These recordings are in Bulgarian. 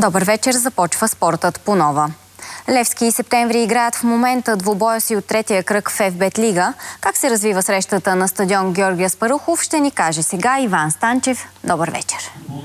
Добър вечер, започва спортът по нова. Левски и Септември играят в момента двубоя си от третия кръг в ФБЕТ Лига. Как се развива срещата на стадион Георги Аспарухов, ще ни каже сега Иван Станчев. Добър вечер.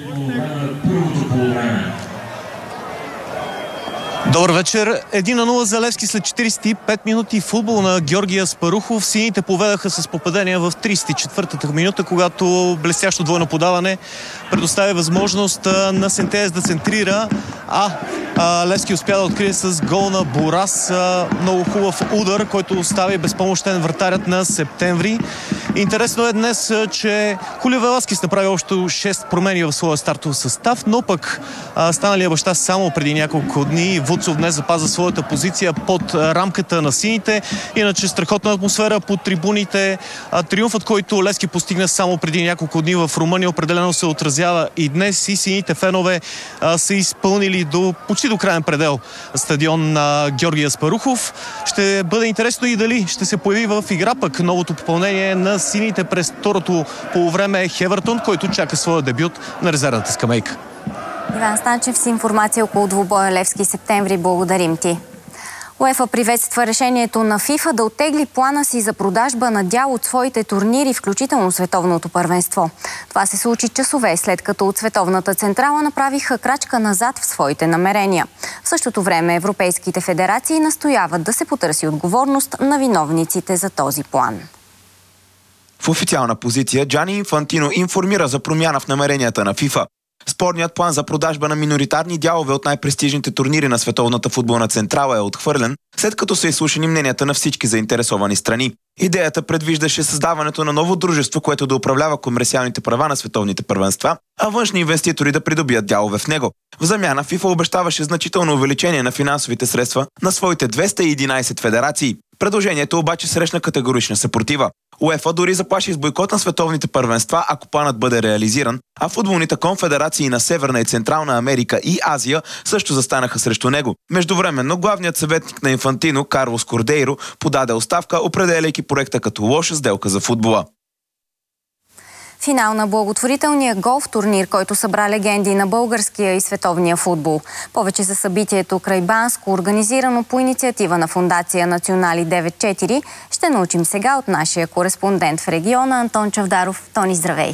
Добър вечер. 1-0 за Левски след 45 минути футбол на Георги Аспарухов. Сините поведаха с попадения в 34-та минута, когато блестящо двойно подаване предоставя възможност на Сентеес да центрира, Левски успя да открие с гол на Борас. Много хубав удар, който остави безпомощен вратарят на Септември. Интересно е днес, че Хулио Веласкес направи още 6 промени в своя стартов състав, но пък станалия баща само преди няколко дни Вуцов днес запаза своята позиция под рамката на сините. Иначе страхотна атмосфера под трибуните. Триумфът, който Левски постигна само преди няколко дни в Румъния, определено се отразява и днес, и сините фенове са изпълнили почти до краен предел стадион на Георги Аспарухов. Ще бъде интересно и дали ще се появи в игра пък новото попълнение на сините през второто полувреме е Хевъртон, който чака своя дебют на резервната скамейка. Иван Станчев с информация около двубоя Левски и Септември. Благодарим ти. УЕФА приветства решението на ФИФА да оттегли плана си за продажба на дял от своите турнири, включително световното първенство. Това се случи часове след като от Световната централа направиха крачка назад в своите намерения. В същото време европейските федерации настояват да се потърси отговорност на виновниците за този план. В официална позиция Джани Инфантино информира за промяна в намеренията на ФИФА. Спорният план за продажба на миноритарни дялове от най-престижните турнири на Световната футболна централа е отхвърлен, след като са изслушани мненията на всички заинтересовани страни. Идеята предвиждаше създаването на ново дружество, което да управлява комерциалните права на световните първенства, а външни инвеститори да придобият дялове в него. В замяна ФИФА обещаваше значително увеличение на финансовите средства на своите 211 федерации. Предложението обаче срещна категорична съпротива. УЕФА дори заплаши с бойкот на световните първенства, ако планът бъде реализиран, а футболните конфедерации на Северна и Централна Америка и Азия също застанаха срещу него. Междувременно главният съветник на Инфантино, Карлос Кордейро, подаде оставка, определяйки проекта като лоша сделка за футбола. Финал на благотворителния голф турнир, който събра легенди на българския и световния футбол. Повече за събитието край Банско, организирано по инициатива на фондация Национали 9-4, ще научим сега от нашия кореспондент в региона Антон Чавдаров. Тони, здравей!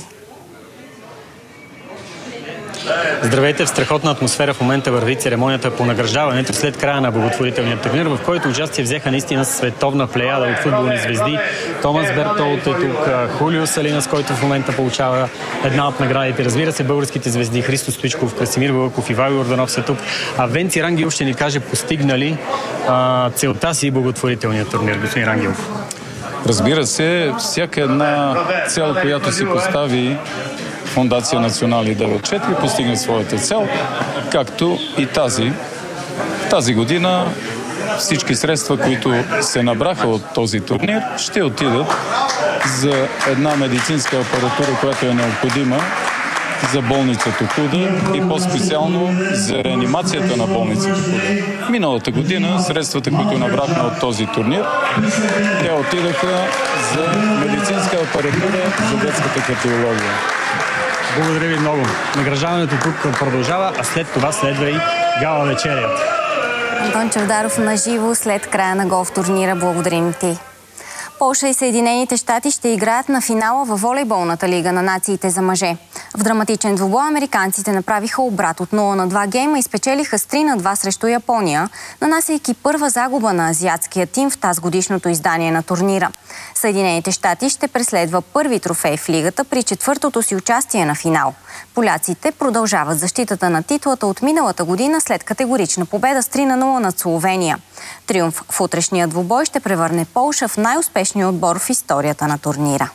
Здравейте! В страхотна атмосфера в момента върви церемонията по награждаването след края на благотворителния турнир, в който участие взеха наистина световна плеяда от футболни звезди. Томас Бертолт е тук, Хулио Салинас, който в момента получава една от наградите. Разбира се, българските звезди Христо Стоичков, Красимир Вълков, Ивайло Йорданов са тук. А Венци Рангелов ще ни каже постигнали целта си благотворителния турнир. Господин Рангелов. Разбира се, всяка една цел, която си постави Фондация Национали 9-4 постигне своята цел, както и тази година. Всички средства, които се набраха от този турнир, ще отидат за една медицинска апаратура, която е необходима за болница Токуда и по-специално за реанимацията на болница Токуда. Миналата година средствата, които набрахме от този турнир, те отидаха за медицинска апаратура за детската кардиология. Благодаря ви много. Награждаването тук продължава, а след това следва и гала вечерята. Антон Чавдаров на живо след края на голф турнира. Благодарим ти. Полша и Съединените щати ще играят на финала във волейболната лига на нациите за мъже. В драматичен двубой американците направиха обрат от 0-2 гейма и спечелиха с 3-2 срещу Япония, нанасяйки първа загуба на азиатския тим в тазгодишното издание на турнира. Съединените щати ще преследва първи трофей в лигата при четвъртото си участие на финал. Поляците продължават защитата на титлата от миналата година след категорична победа с 3-0 над Словения. Триумф в утрешния двубой ще превърне Полша в най-успешния отбор в историята на турнира.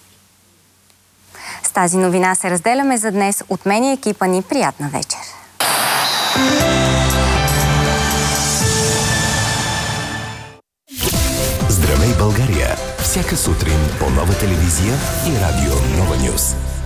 С тази новина се разделяме за днес. От мен и екипа ни приятна вечер! Здравей, България! Всяка сутрин по Нова телевизия и радио Нова Нюз.